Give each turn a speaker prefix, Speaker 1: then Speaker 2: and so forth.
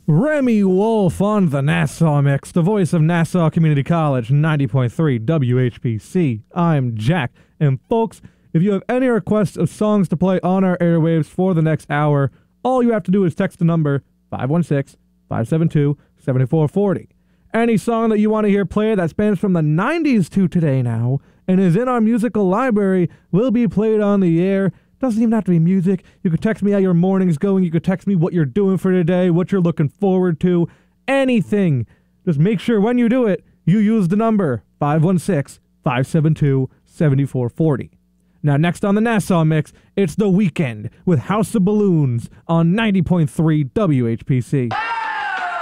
Speaker 1: Remy Wolf on the Nassau Mix, the voice of Nassau Community College, 90.3 WHPC. I'm Jack, and folks, if you have any requests of songs to play on our airwaves for the next hour, all you have to do is text the number 516-572-7440. Any song that you want to hear played that spans from the 90s to today now and is in our musical library will be played on the air. Doesn't even have to be music. You could text me how your morning's going. You could text me what you're doing for today, what you're looking forward to, anything. Just make sure when you do it, you use the number 516-572-7440. Now, next on the Nassau Mix, it's The Weeknd with House of Balloons on 90.3 WHPC.